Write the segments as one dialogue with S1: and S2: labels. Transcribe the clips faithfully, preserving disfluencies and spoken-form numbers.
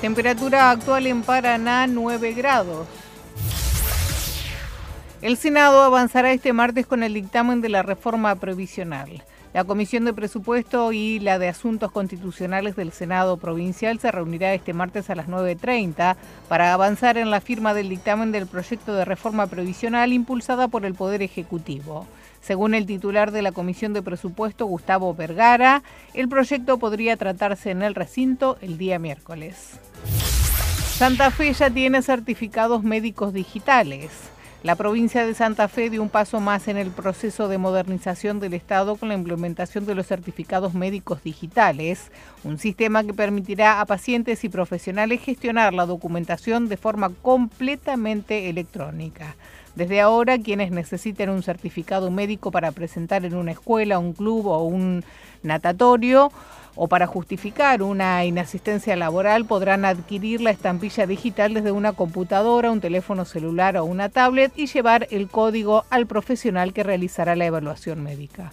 S1: Temperatura actual en Paraná, nueve grados. El Senado avanzará este martes con el dictamen de la reforma previsional. La Comisión de Presupuesto y la de Asuntos Constitucionales del Senado Provincial se reunirá este martes a las nueve treinta para avanzar en la firma del dictamen del proyecto de reforma previsional impulsada por el Poder Ejecutivo. Según el titular de la Comisión de Presupuesto, Gustavo Vergara, el proyecto podría tratarse en el recinto el día miércoles. Santa Fe ya tiene certificados médicos digitales. La provincia de Santa Fe dio un paso más en el proceso de modernización del Estado con la implementación de los certificados médicos digitales, un sistema que permitirá a pacientes y profesionales gestionar la documentación de forma completamente electrónica. Desde ahora, quienes necesiten un certificado médico para presentar en una escuela, un club o un natatorio, o para justificar una inasistencia laboral, podrán adquirir la estampilla digital desde una computadora, un teléfono celular o una tablet y llevar el código al profesional que realizará la evaluación médica.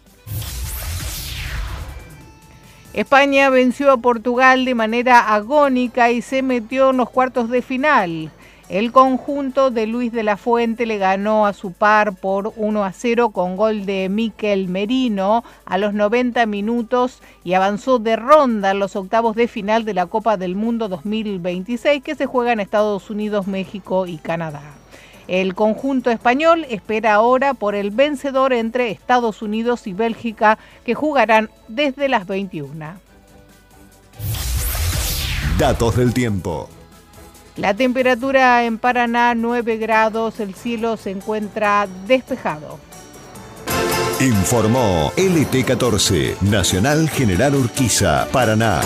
S1: España venció a Portugal de manera agónica y se metió en los cuartos de final. El conjunto de Luis de la Fuente le ganó a su par por uno a cero con gol de Mikel Merino a los noventa minutos y avanzó de ronda en los octavos de final de la Copa del Mundo dos mil veintiséis que se juega en Estados Unidos, México y Canadá. El conjunto español espera ahora por el vencedor entre Estados Unidos y Bélgica, que jugarán desde las veintiuna.
S2: Datos del tiempo.
S1: La temperatura en Paraná, nueve grados, el cielo se encuentra despejado.
S2: Informó L T catorce, Nacional General Urquiza, Paraná.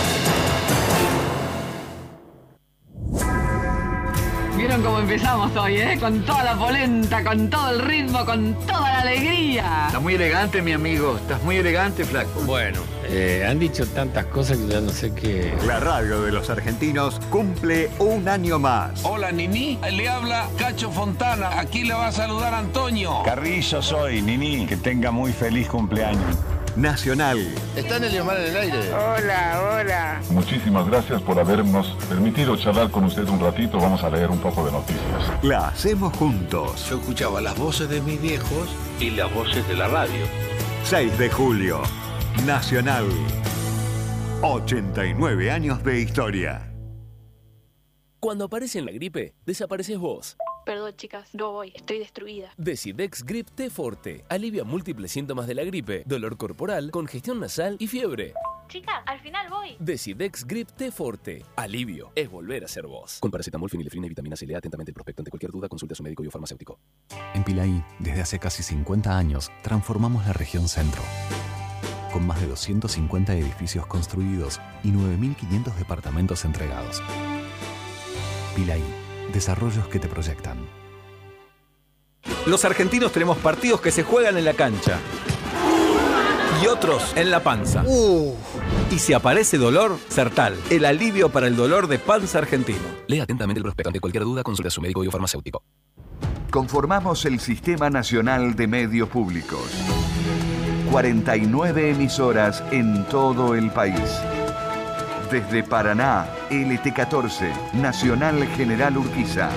S3: ¿Vieron cómo empezamos hoy, eh? Con toda la polenta, con todo el ritmo, con toda la alegría.
S4: Estás muy elegante, mi amigo. Estás muy elegante, flaco.
S5: Bueno, eh, han dicho tantas cosas que ya no sé qué...
S2: La radio de los argentinos cumple un año más.
S6: Hola, Nini. Le habla Cacho Fontana. Aquí le va a saludar Antonio.
S7: Carrillo soy, Nini. Que tenga muy feliz cumpleaños.
S2: Nacional.
S8: ¿Está Eliomar en el aire?
S9: Hola, hola.
S10: Muchísimas gracias por habernos permitido charlar con usted un ratito. Vamos a leer un poco de noticias.
S2: La hacemos juntos.
S8: Yo escuchaba las voces de mis viejos
S6: Y las voces de la radio.
S2: seis de julio. Nacional. ochenta y nueve años de historia.
S11: Cuando aparece en la gripe, desapareces vos.
S12: Perdón, chicas, no voy, estoy destruida.
S11: Decidex Grip T Forte alivia múltiples síntomas de la gripe, dolor corporal, congestión nasal y fiebre.
S12: Chicas, al final voy.
S11: Decidex Grip T Forte. Alivio es volver a ser vos. Con paracetamol, fenilefrina y vitamina C. Lea atentamente el prospecto. Ante cualquier duda, consulte a su médico y o farmacéutico.
S13: En Pilaí, desde hace casi cincuenta años, transformamos la región centro. Con más de doscientos cincuenta edificios construidos y nueve mil quinientos departamentos entregados. Pilaí. Desarrollos que te proyectan.
S14: Los argentinos tenemos partidos que se juegan en la cancha y otros en la panza. Uh. Y si aparece dolor, Sertal, el alivio para el dolor de panza argentino.
S11: Lea atentamente el prospecto. Ante cualquier duda, consulte a su médico y o farmacéutico.
S2: Conformamos el Sistema Nacional de Medios Públicos. cuarenta y nueve emisoras en todo el país. Desde Paraná, L T catorce, Nacional General Urquiza.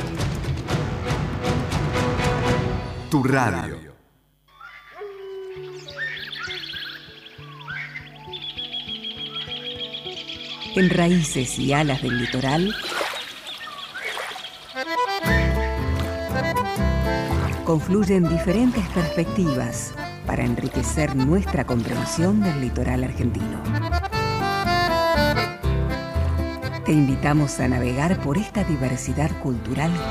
S2: Tu radio.
S15: En Raíces y Alas del Litoral, confluyen diferentes perspectivas para enriquecer nuestra comprensión del litoral argentino. Te invitamos a navegar por esta diversidad cultural